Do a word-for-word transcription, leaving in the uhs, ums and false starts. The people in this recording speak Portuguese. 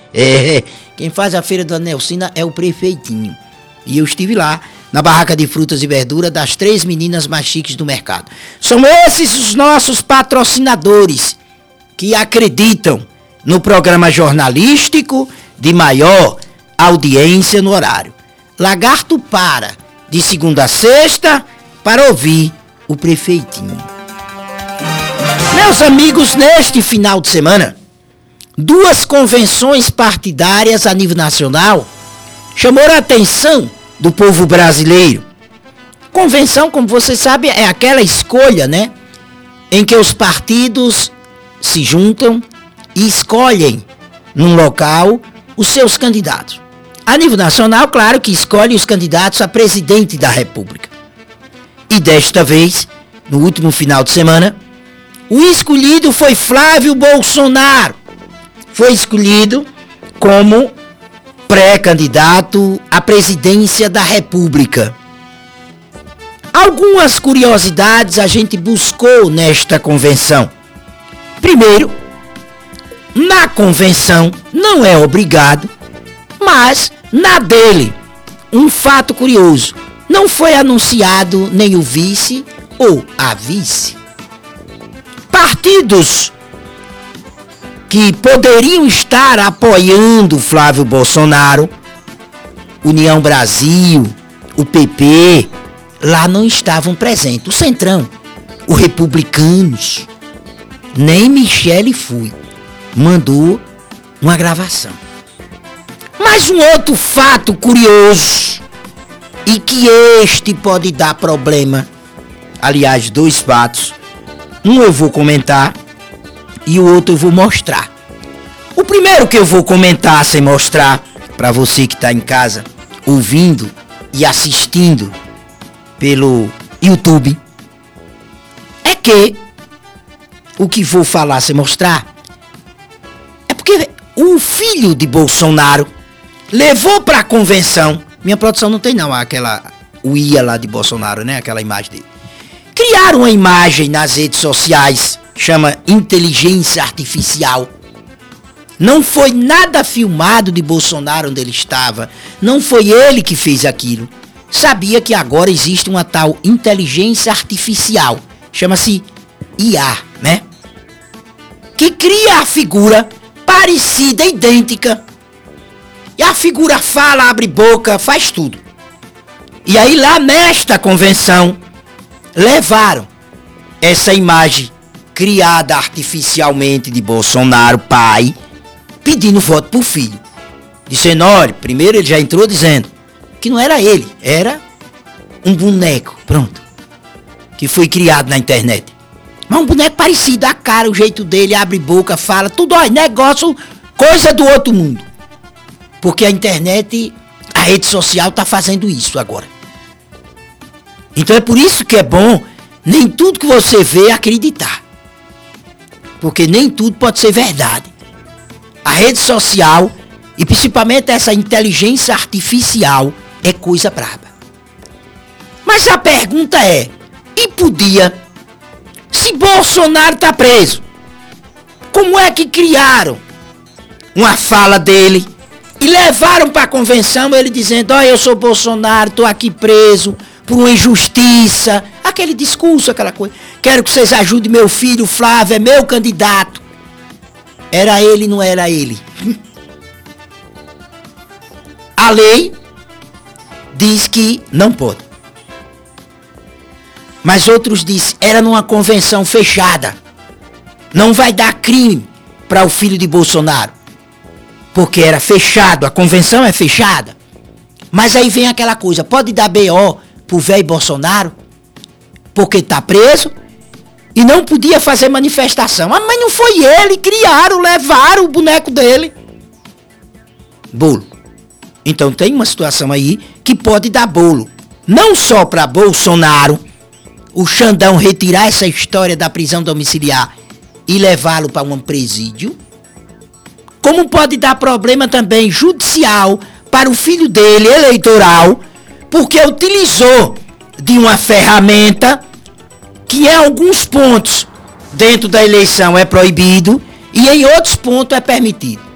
É, quem faz a feira da Nelsina é o prefeitinho. E eu estive lá, na barraca de frutas e verduras das três meninas mais chiques do mercado. São esses os nossos patrocinadores que acreditam no programa jornalístico de maior audiência no horário. Lagarto para, de segunda a sexta, para ouvir o prefeitinho. Meus amigos, neste final de semana, duas convenções partidárias a nível nacional chamaram a atenção do povo brasileiro. Convenção, como você sabe, é aquela escolha, né, em que os partidos se juntam e escolhem num local os seus candidatos. A nível nacional, claro que escolhe os candidatos a presidente da República. E desta vez, no último final de semana, o escolhido foi Flávio Bolsonaro. Foi escolhido como pré-candidato à presidência da República. Algumas curiosidades a gente buscou nesta convenção. Primeiro, na convenção não é obrigado, mas na dele, um fato curioso, não foi anunciado nem o vice ou a vice. Partidos que poderiam estar apoiando Flávio Bolsonaro, União Brasil, o P P, lá não estavam presentes. O Centrão, os Republicanos, nem Michele foi, mandou uma gravação. Mas um outro fato curioso, e que este pode dar problema, aliás, dois fatos, um eu vou comentar e o outro eu vou mostrar. O primeiro que eu vou comentar sem mostrar, para você que está em casa, ouvindo e assistindo pelo YouTube, é que o que vou falar sem mostrar é porque o filho de Bolsonaro levou para a convenção, minha produção não tem não, aquela, o ia lá de Bolsonaro, né, aquela imagem dele. Criaram uma imagem nas redes sociais, chama inteligência artificial. Não foi nada filmado de Bolsonaro onde ele estava. Não foi ele que fez aquilo. Sabia que agora existe uma tal inteligência artificial. Chama-se I A, né? Que cria a figura parecida, idêntica. E a figura fala, abre boca, faz tudo. E aí lá nesta convenção, levaram essa imagem criada artificialmente de Bolsonaro, pai, pedindo voto pro filho. Dizendo, olha, primeiro ele já entrou dizendo que não era ele, era um boneco, pronto, que foi criado na internet. Mas um boneco parecido, a cara, o jeito dele, abre boca, fala, tudo, ó, negócio, coisa do outro mundo. Porque a internet, a rede social tá fazendo isso agora. Então é por isso que é bom nem tudo que você vê acreditar. Porque nem tudo pode ser verdade. A rede social, e principalmente essa inteligência artificial, é coisa braba. Mas a pergunta é, e podia, se Bolsonaro tá preso, como é que criaram uma fala dele e levaram para a convenção ele dizendo, ó, eu sou Bolsonaro, tô aqui preso por uma injustiça, aquele discurso, aquela coisa, quero que vocês ajudem meu filho Flávio, é meu candidato. Era ele, não era ele. A lei diz que não pode. Mas outros dizem, era numa convenção fechada. Não vai dar crime para o filho de Bolsonaro. Porque era fechado, a convenção é fechada. Mas aí vem aquela coisa, pode dar B O pro velho Bolsonaro, porque tá preso, e não podia fazer manifestação. Ah, mas não foi ele, criaram, levaram o boneco dele. Bolo. Então tem uma situação aí que pode dar bolo. Não só para Bolsonaro, o Xandão retirar essa história da prisão domiciliar e levá-lo para um presídio, como pode dar problema também judicial para o filho dele, eleitoral, porque utilizou de uma ferramenta que em alguns pontos dentro da eleição é proibido e em outros pontos é permitido.